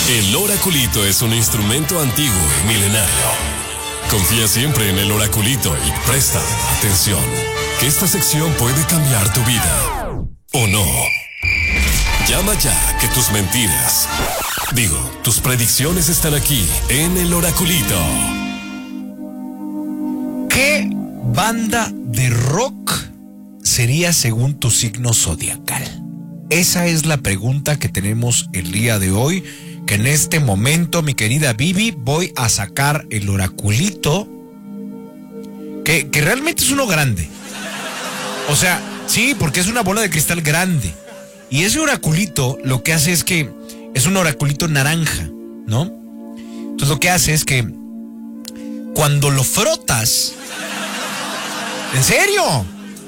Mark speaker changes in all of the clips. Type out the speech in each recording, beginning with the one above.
Speaker 1: El oraculito es un instrumento antiguo y milenario. Confía siempre en el oraculito y presta atención, que esta sección puede cambiar tu vida. ¿O no? Llama ya, que tus mentiras, tus predicciones están aquí en el oraculito.
Speaker 2: ¿Qué banda de rock sería según tu signo zodiacal? Esa es la pregunta que tenemos el día de hoy, que en este momento, mi querida Vivi, voy a sacar el oraculito, que realmente es uno grande. O sea, sí, porque es una bola de cristal grande. Y ese oraculito lo que hace es que es un oraculito naranja, ¿no? Entonces lo que hace es que cuando lo frotas, ¿en serio?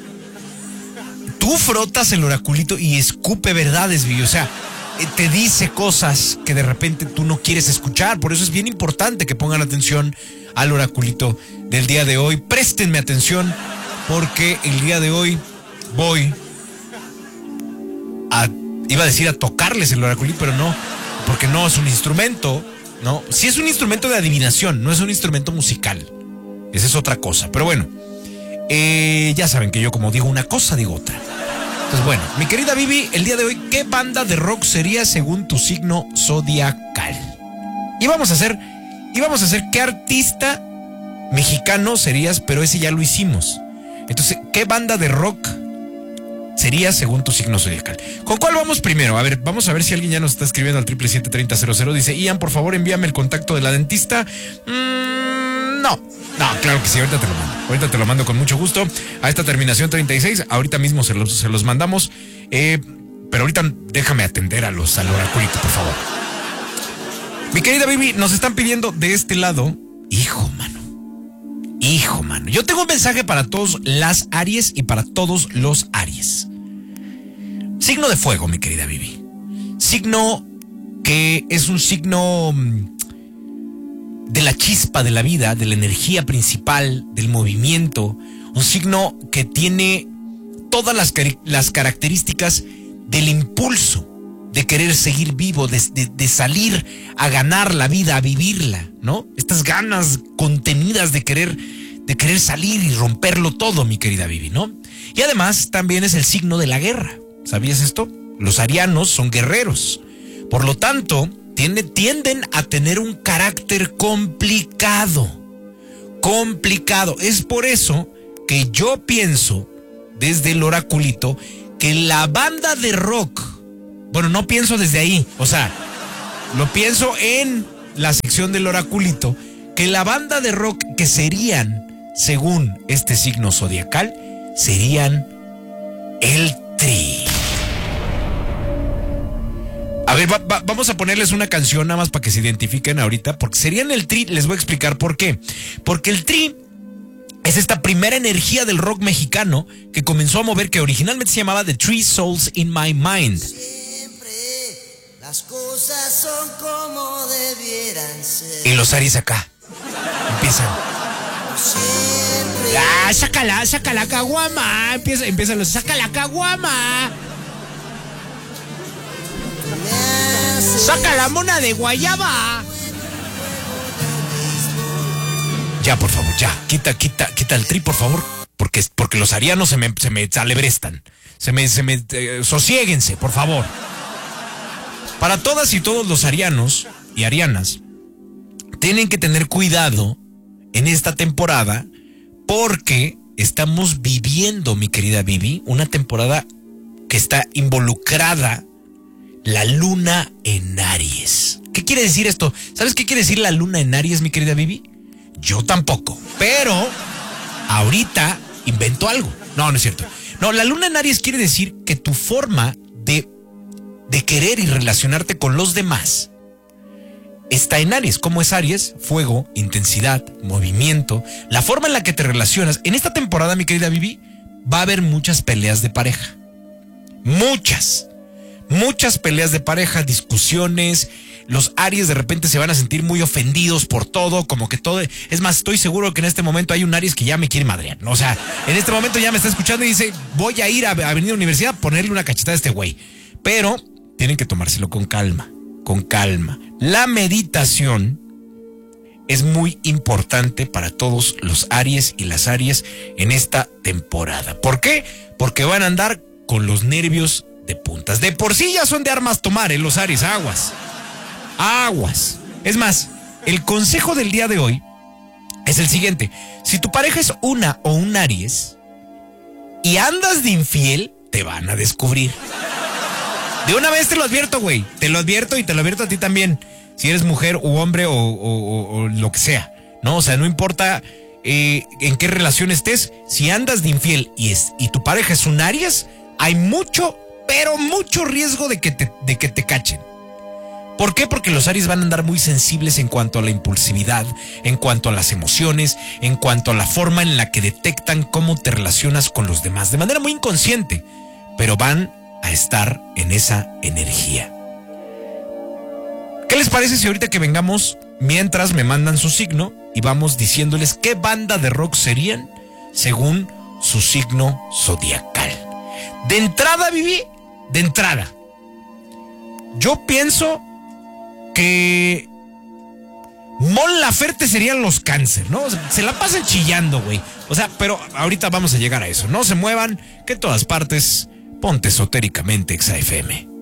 Speaker 2: Tú frotas el oraculito y escupe verdades, Vivi. O sea, te dice cosas que de repente tú no quieres escuchar. Por eso es bien importante que pongan atención al oraculito del día de hoy. Préstenme atención, porque el día de hoy voy a, iba a decir a tocarles el oraculito, pero no, porque no es un instrumento, ¿no? Sí es un instrumento de adivinación, no es un instrumento musical. Esa es otra cosa. Pero bueno, ya saben que yo, como digo una cosa, digo otra. Entonces, bueno, mi querida Vivi, el día de hoy, ¿qué banda de rock sería según tu signo zodiacal? Y vamos a hacer qué artista mexicano serías, pero ese ya lo hicimos. Entonces, ¿qué banda de rock sería según tu signo zodiacal? ¿Con cuál vamos primero? A ver, vamos a ver si alguien ya nos está escribiendo al 777-3000. Dice, Ian, por favor, envíame el contacto de la dentista. No, claro que sí, ahorita te lo mando. Ahorita te lo mando con mucho gusto. A esta terminación 36, ahorita mismo se los mandamos. Pero ahorita déjame atender al oraculito, por favor. Mi querida Vivi, nos están pidiendo de este lado. Hijo, mano. Yo tengo un mensaje para todos las Aries y para todos los Aries. Signo de fuego, mi querida Vivi. Signo que es un signo de la chispa de la vida, de la energía principal, del movimiento. Un signo que tiene todas las características del impulso, de querer seguir vivo, de salir a ganar la vida, a vivirla, ¿no? Estas ganas contenidas de querer salir y romperlo todo, mi querida Vivi, ¿no? Y además también es el signo de la guerra. ¿Sabías esto? Los arianos son guerreros. Por lo tanto, tienden a tener un carácter complicado. Es por eso que yo pienso, desde el oraculito, que la banda de rock, bueno, no pienso desde ahí, o sea, lo pienso en la sección del oraculito, que la banda de rock que serían, según este signo zodiacal, serían el Tri. A ver, vamos a ponerles una canción nada más para que se identifiquen ahorita, porque serían el Tri. Les voy a explicar por qué. Porque el Tri es esta primera energía del rock mexicano que comenzó a mover, que originalmente se llamaba The Three Souls in My Mind.
Speaker 3: Siempre las cosas son como debieran ser.
Speaker 2: Y los Aries acá empiezan.
Speaker 3: Siempre.
Speaker 2: Saca la caguama. Empiezan los, saca la caguama. Saca la mona de guayaba. Ya, por favor, ya. Quita el Tri, por favor. Porque los arianos se me alebrestan. Sosiéguense, por favor. Para todas y todos los arianos y arianas, tienen que tener cuidado en esta temporada, porque estamos viviendo, mi querida Vivi, una temporada que está involucrada la luna en Aries. ¿Qué quiere decir esto? ¿Sabes qué quiere decir la luna en Aries, mi querida Vivi? Yo tampoco, pero ahorita invento algo. No es cierto. No, la luna en Aries quiere decir que tu forma de querer y relacionarte con los demás está en Aries. ¿Cómo es Aries? Fuego, intensidad, movimiento. La forma en la que te relacionas. En esta temporada, mi querida Vivi, va a haber muchas peleas de pareja. Muchas peleas de pareja, discusiones. Los Aries de repente se van a sentir muy ofendidos por todo, como que todo. Es más, estoy seguro que en este momento hay un Aries que ya me quiere madrear, ¿no? O sea, en este momento ya me está escuchando y dice, voy a ir a Avenida Universidad a ponerle una cachetada a este güey. Pero tienen que tomárselo con calma. con calma. La meditación es muy importante para todos los Aries y las Aries en esta temporada. ¿Por qué? Porque van a andar con los nervios de puntas. De por sí ya son de armas tomar, los Aries, aguas. Aguas. Es más, el consejo del día de hoy es el siguiente. Si tu pareja es una o un Aries y andas de infiel, te van a descubrir. De una vez te lo advierto, güey. Te lo advierto y te lo advierto a ti también. Si eres mujer u hombre o lo que sea, ¿no? O sea, no importa en qué relación estés, si andas de infiel y tu pareja es un Aries, hay mucho, pero mucho riesgo de que te cachen. ¿Por qué? Porque los Aries van a andar muy sensibles en cuanto a la impulsividad, en cuanto a las emociones, en cuanto a la forma en la que detectan cómo te relacionas con los demás, de manera muy inconsciente, pero van a estar en esa energía. ¿Qué les parece si ahorita que vengamos, mientras me mandan su signo y vamos diciéndoles qué banda de rock serían según su signo zodiacal? De entrada, Vivi, de entrada, yo pienso que Mon Laferte serían los Cáncer, ¿no? O sea, se la pasan chillando, güey. O sea, pero ahorita vamos a llegar a eso. No se muevan, que en todas partes, ponte esotéricamente Exa FM.